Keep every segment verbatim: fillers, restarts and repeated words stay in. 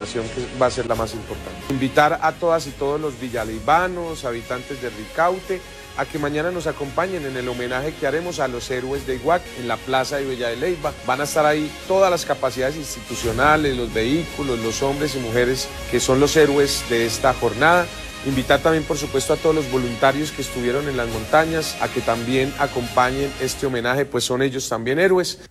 conservación, que va a ser la más importante. Invitar a todas y todos los villaleivanos, habitantes de Ricaute, a que mañana nos acompañen en el homenaje que haremos a los héroes de Iguaque en la plaza de Villa de Leyva. Van a estar ahí todas las capacidades institucionales, los vehículos, los hombres y mujeres que son los héroes de esta jornada. Invitar también, por supuesto, a todos los voluntarios que estuvieron en las montañas a que también acompañen este homenaje, pues son ellos también héroes.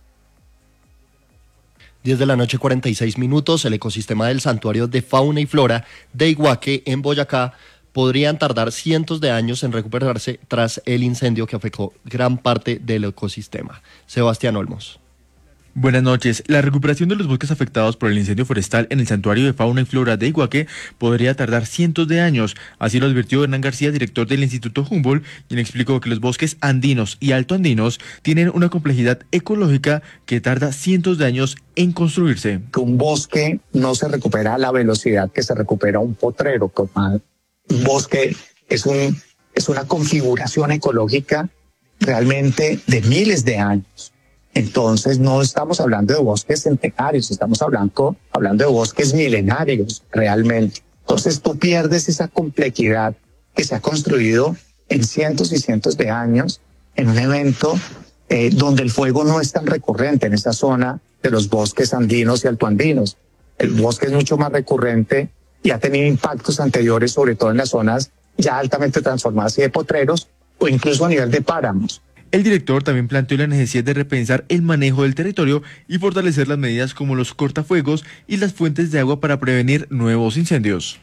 diez de la noche, cuarenta y seis minutos, el ecosistema del Santuario de Fauna y Flora de Iguaque, en Boyacá, podrían tardar cientos de años en recuperarse tras el incendio que afectó gran parte del ecosistema. Sebastián Olmos. Buenas noches. La recuperación de los bosques afectados por el incendio forestal en el Santuario de Fauna y Flora de Iguaque podría tardar cientos de años. Así lo advirtió Hernán García, director del Instituto Humboldt, quien explicó que los bosques andinos y altoandinos tienen una complejidad ecológica que tarda cientos de años en construirse. Un bosque no se recupera a la velocidad que se recupera un potrero. Un bosque es, un, es una configuración ecológica realmente de miles de años. Entonces no estamos hablando de bosques centenarios, estamos hablando, hablando de bosques milenarios realmente. Entonces tú pierdes esa complejidad que se ha construido en cientos y cientos de años en un evento eh, donde el fuego no es tan recurrente en esa zona de los bosques andinos y altoandinos. El bosque es mucho más recurrente y ha tenido impactos anteriores, sobre todo en las zonas ya altamente transformadas y de potreros o incluso a nivel de páramos. El director también planteó la necesidad de repensar el manejo del territorio y fortalecer las medidas como los cortafuegos y las fuentes de agua para prevenir nuevos incendios.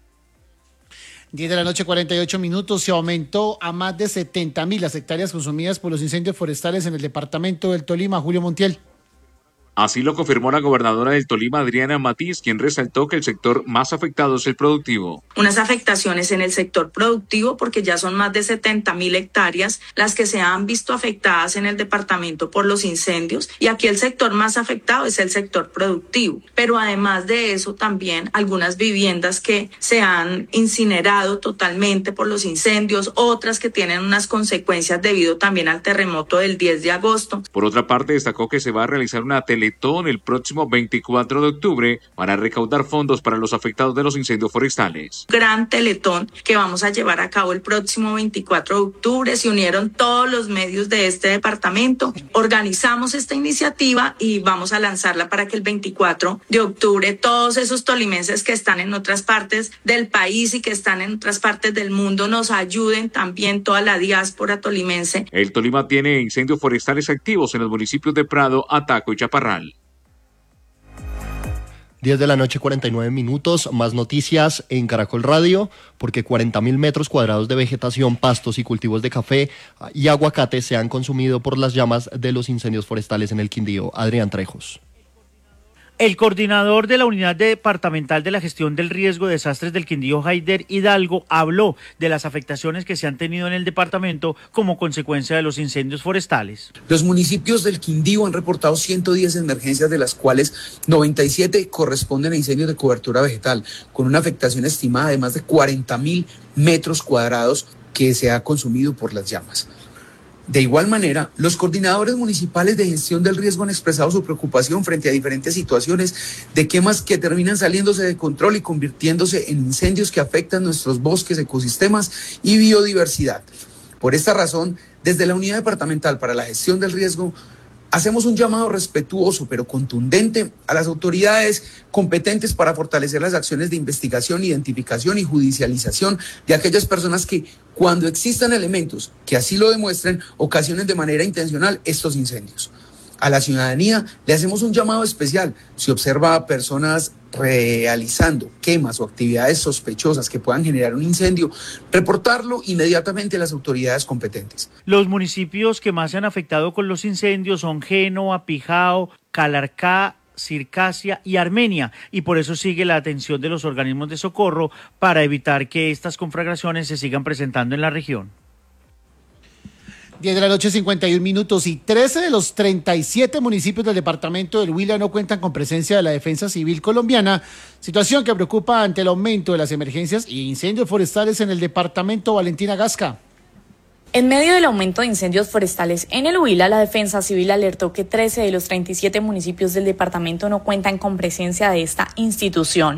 diez de la noche, cuarenta y ocho minutos, se aumentó a más de setenta mil las hectáreas consumidas por los incendios forestales en el departamento del Tolima. Julio Montiel. Así lo confirmó la gobernadora del Tolima, Adriana Matiz, quien resaltó que el sector más afectado es el productivo. Unas afectaciones en el sector productivo porque ya son más de setenta mil hectáreas las que se han visto afectadas en el departamento por los incendios y aquí el sector más afectado es el sector productivo. Pero además de eso también algunas viviendas que se han incinerado totalmente por los incendios, otras que tienen unas consecuencias debido también al terremoto del diez de agosto. Por otra parte, destacó que se va a realizar una tele Teletón el próximo veinticuatro de octubre para recaudar fondos para los afectados de los incendios forestales. Gran teletón que vamos a llevar a cabo el próximo veinticuatro de octubre. Se unieron todos los medios de este departamento. Organizamos esta iniciativa y vamos a lanzarla para que el veinticuatro de octubre todos esos tolimenses que están en otras partes del país y que están en otras partes del mundo nos ayuden también, toda la diáspora tolimense. El Tolima tiene incendios forestales activos en los municipios de Prado, Ataco y Chaparral. diez de la noche, cuarenta y nueve minutos, más noticias en Caracol Radio, porque cuarenta mil metros cuadrados de vegetación, pastos y cultivos de café y aguacate se han consumido por las llamas de los incendios forestales en el Quindío. Adrián Trejos. El coordinador de la Unidad Departamental de la Gestión del Riesgo de Desastres del Quindío, Haider Hidalgo, habló de las afectaciones que se han tenido en el departamento como consecuencia de los incendios forestales. Los municipios del Quindío han reportado ciento diez emergencias, de las cuales noventa y siete corresponden a incendios de cobertura vegetal, con una afectación estimada de más de cuarenta mil metros cuadrados que se ha consumido por las llamas. De igual manera, los coordinadores municipales de gestión del riesgo han expresado su preocupación frente a diferentes situaciones de quemas que terminan saliéndose de control y convirtiéndose en incendios que afectan nuestros bosques, ecosistemas y biodiversidad. Por esta razón, desde la Unidad Departamental para la Gestión del Riesgo, hacemos un llamado respetuoso pero contundente a las autoridades competentes para fortalecer las acciones de investigación, identificación y judicialización de aquellas personas que, cuando existan elementos que así lo demuestren, ocasionen de manera intencional estos incendios. A la ciudadanía le hacemos un llamado especial. Si observa a personas realizando quemas o actividades sospechosas que puedan generar un incendio, reportarlo inmediatamente a las autoridades competentes. Los municipios que más se han afectado con los incendios son Génova, Pijao, Calarcá, Circasia y Armenia, y por eso sigue la atención de los organismos de socorro para evitar que estas conflagraciones se sigan presentando en la región. diez de la noche, cincuenta y un minutos, y trece de los treinta y siete municipios del departamento del Huila no cuentan con presencia de la Defensa Civil colombiana, situación que preocupa ante el aumento de las emergencias y incendios forestales en el departamento. Valentina Gasca. En medio del aumento de incendios forestales en el Huila, la Defensa Civil alertó que trece de los treinta y siete municipios del departamento no cuentan con presencia de esta institución.